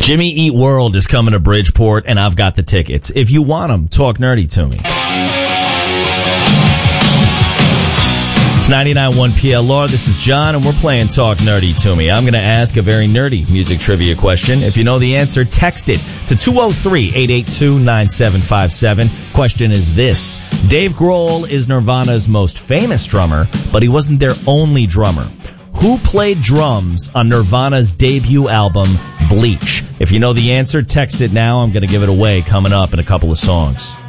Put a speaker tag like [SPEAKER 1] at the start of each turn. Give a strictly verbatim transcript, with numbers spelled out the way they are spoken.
[SPEAKER 1] Jimmy Eat World is coming to Bridgeport, and I've got the tickets. If you want them, talk nerdy to me. It's ninety-nine point one P L R. This is John, and we're playing Talk Nerdy to Me. I'm going to ask a very nerdy music trivia question. If you know the answer, text it to two oh three, eight eight two, nine seven five seven. Question is this. Dave Grohl is Nirvana's most famous drummer, but he wasn't their only drummer. Who played drums on Nirvana's debut album, Bleach? If you know the answer, text it now. I'm going to give it away coming up in a couple of songs.